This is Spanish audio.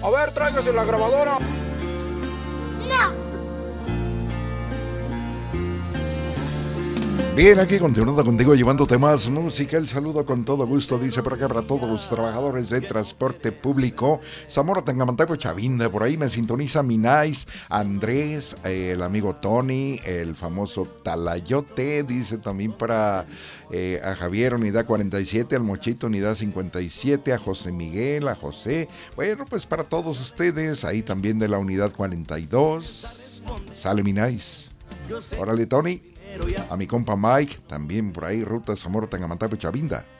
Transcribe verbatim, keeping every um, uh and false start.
A ver, tráigase la grabadora. No. Bien, aquí continuando contigo, llevándote más música. El saludo con todo gusto, dice por acá, para todos los trabajadores de transporte público. Zamora, Tangamandapio, Chavinda, por ahí me sintoniza Minais, Andrés, eh, el amigo Tony, el famoso Talayote, dice también para eh, a Javier, unidad cuarenta y siete, al Mochito, unidad cincuenta y siete, a José Miguel, a José. Bueno, pues para todos ustedes, ahí también de la unidad cuarenta y dos. Sale Minais. Órale, Tony. A mi compa Mike, también por ahí, Ruta Zamora, Tangamandapio, Chavinda.